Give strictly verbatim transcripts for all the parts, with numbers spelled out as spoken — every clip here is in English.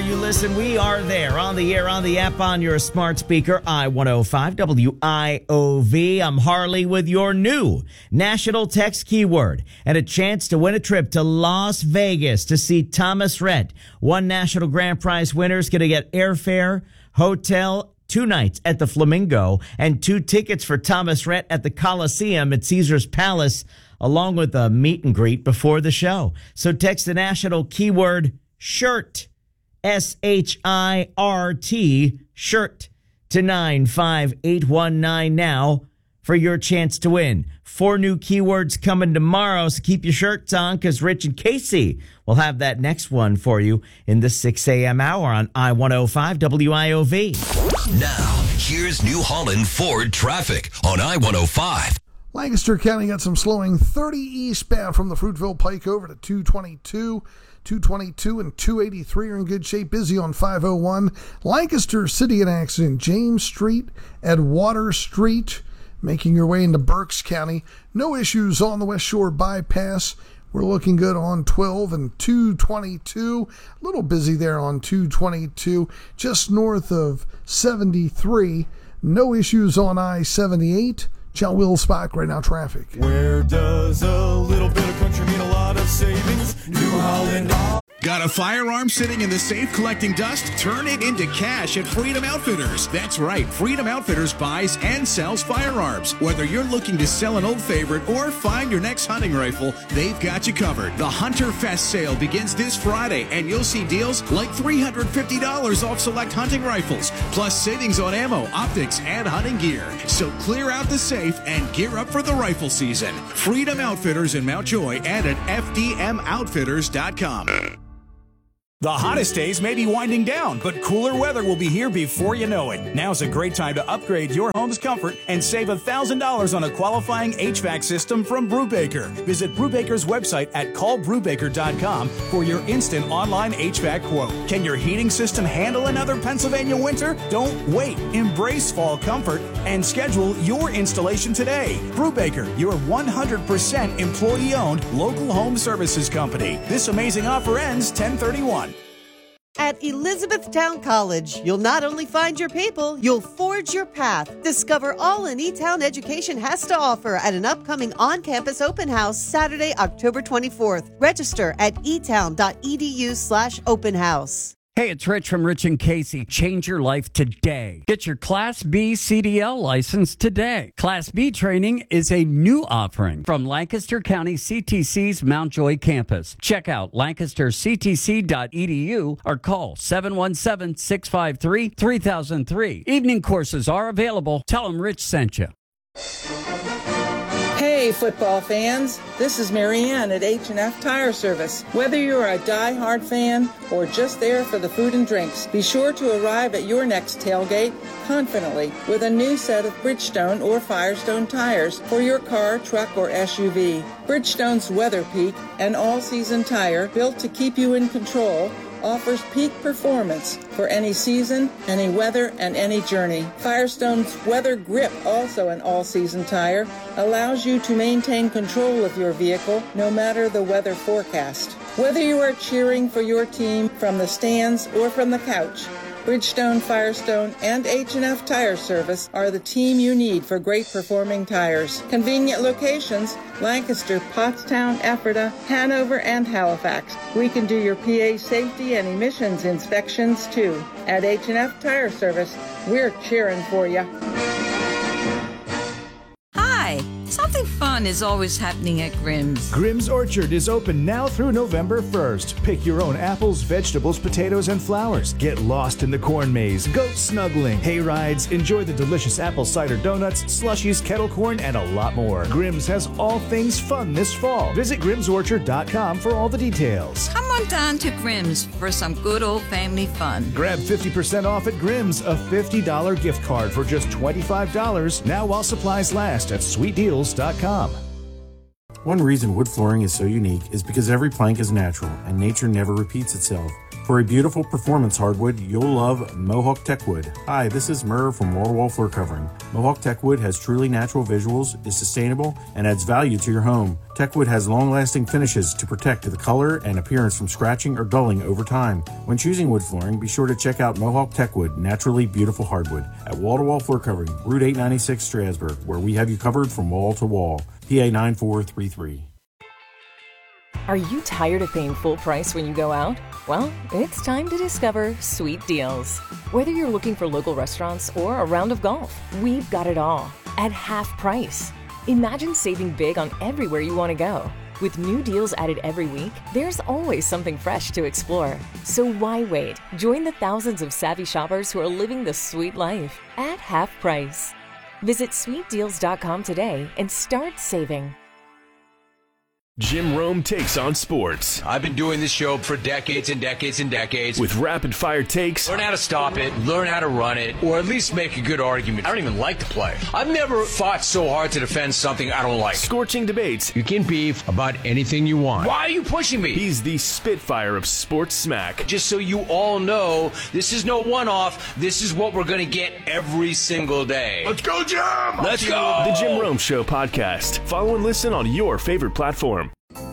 you listen, we are there on the air, on the app, on your smart speaker. I one oh five W I O V. I'm Harley with your new national text keyword and a chance to win a trip to Las Vegas to see Thomas Rhett. One national grand prize winner is going to get airfare, hotel, two nights at the Flamingo, and two tickets for Thomas Rhett at the Coliseum at Caesar's Palace, along with a meet and greet before the show. So text the national keyword shirt, S H I R T, shirt, to nine five eight one nine now for your chance to win. Four new keywords coming tomorrow, so keep your shirts on because Rich and Casey will have that next one for you in the six a.m. hour on I one oh five W I O V. Now, here's New Holland Ford traffic on I one oh five. Lancaster County got some slowing thirty eastbound from the Fruitville Pike over to two twenty-two. two twenty-two and two eighty-three are in good shape. Busy on five oh one. Lancaster City, an accident. James Street at Water Street. Making your way into Berks County. No issues on the West Shore bypass. We're looking good on twelve and two twenty-two. A little busy there on two twenty-two. Just north of seventy-three. No issues on I seventy-eight. John Wills-Bach, right now traffic. Where does a little bit of country mean a lot of savings? New Holland. Got a firearm sitting in the safe collecting dust? Turn it into cash at Freedom Outfitters. That's right, Freedom Outfitters buys and sells firearms. Whether you're looking to sell an old favorite or find your next hunting rifle, they've got you covered. The Hunter Fest sale begins this Friday, and you'll see deals like three hundred fifty dollars off select hunting rifles, plus savings on ammo, optics, and hunting gear. So clear out the safe and gear up for the rifle season. Freedom Outfitters in Mount Joy and at F D M outfitters dot com. The hottest days may be winding down, but cooler weather will be here before you know it. Now's a great time to upgrade your home's comfort and save one thousand dollars on a qualifying H V A C system from Brubaker. Visit Brubaker's website at call brubaker dot com for your instant online H V A C quote. Can your heating system handle another Pennsylvania winter? Don't wait. Embrace fall comfort and schedule your installation today. Brubaker, your one hundred percent employee-owned local home services company. This amazing offer ends ten thirty-one. At Elizabethtown College, you'll not only find your people, you'll forge your path. Discover all an E-Town education has to offer at an upcoming on-campus open house Saturday, October twenty-fourth. Register at etown.edu slash open house. Hey, it's Rich from Rich and Casey. Change your life today. Get your Class B C D L license today. Class B training is a new offering from Lancaster County C T C's Mount Joy campus. Check out lancaster c t c dot e d u or call seven one seven, six five three, three thousand three. Evening courses are available. Tell them Rich sent you. Hey, football fans. This is Marianne at H and F Tire Service. Whether you're a die-hard fan or just there for the food and drinks, be sure to arrive at your next tailgate confidently with a new set of Bridgestone or Firestone tires for your car, truck, or S U V. Bridgestone's Weather Peak, an all-season tire built to keep you in control, offers peak performance for any season, any weather, and any journey. Firestone's Weather Grip, also an all-season tire, allows you to maintain control of your vehicle no matter the weather forecast. Whether you are cheering for your team from the stands or from the couch, Bridgestone, Firestone, and H and F Tire Service are the team you need for great performing tires. Convenient locations: Lancaster, Pottstown, Ephrata, Hanover, and Halifax. We can do your P A safety and emissions inspections too. At H and F Tire Service, we're cheering for you. Hi! Something fun is always happening at Grimm's. Grimm's Orchard is open now through November first. Pick your own apples, vegetables, potatoes, and flowers. Get lost in the corn maze, goat snuggling, hay rides, enjoy the delicious apple cider donuts, slushies, kettle corn, and a lot more. Grimm's has all things fun this fall. Visit grims orchard dot com for all the details. Come on down to Grimm's for some good old family fun. Grab fifty percent off at Grimm's, a fifty dollars gift card for just twenty-five dollars, now while supplies last at sweet deals dot com. One reason wood flooring is so unique is because every plank is natural and nature never repeats itself. For a beautiful performance hardwood, you'll love Mohawk Techwood. Hi, this is Murr from Wall-to-Wall Floor Covering. Mohawk Techwood has truly natural visuals, is sustainable, and adds value to your home. Techwood has long-lasting finishes to protect the color and appearance from scratching or dulling over time. When choosing wood flooring, be sure to check out Mohawk Techwood, naturally beautiful hardwood, at Wall-to-Wall Floor Covering, Route eight ninety-six, Strasburg, where we have you covered from wall to wall. P A nine four three three. Are you tired of paying full price when you go out? Well, it's time to discover Sweet Deals. Whether you're looking for local restaurants or a round of golf, we've got it all at half price. Imagine saving big on everywhere you want to go. With new deals added every week, there's always something fresh to explore. So why wait? Join the thousands of savvy shoppers who are living the sweet life at half price. Visit sweet deals dot com today and start saving. Jim Rome takes on sports. I've been doing this show for decades and decades and decades. With rapid-fire takes. Learn how to stop it, learn how to run it, or at least make a good argument. I don't even like to play. I've never fought so hard to defend something I don't like. Scorching debates. You can beef about anything you want. Why are you pushing me? He's the Spitfire of sports smack. Just so you all know, this is no one-off. This is what we're going to get every single day. Let's go, Jim! Let's go! The Jim Rome Show podcast. Follow and listen on your favorite platform.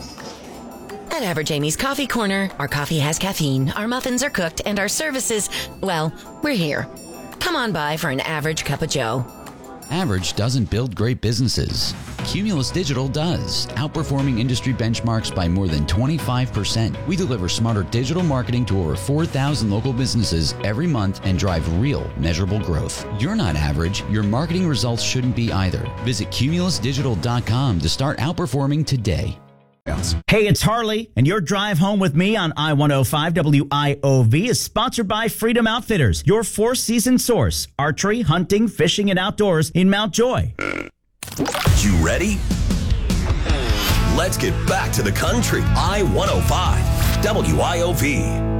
At Average Amy's Coffee Corner, our coffee has caffeine, our muffins are cooked, and our services, well, we're here. Come on by for an average cup of joe. Average doesn't build great businesses. Cumulus Digital does, outperforming industry benchmarks by more than twenty-five percent. We deliver smarter digital marketing to over four thousand local businesses every month and drive real, measurable growth. You're not average. Your marketing results shouldn't be either. Visit cumulus digital dot com to start outperforming today. Hey, it's Harley, and your drive home with me on I one oh five W I O V is sponsored by Freedom Outfitters, your four-season source, archery, hunting, fishing, and outdoors in Mount Joy. You ready? Let's get back to the country. I one oh five W I O V.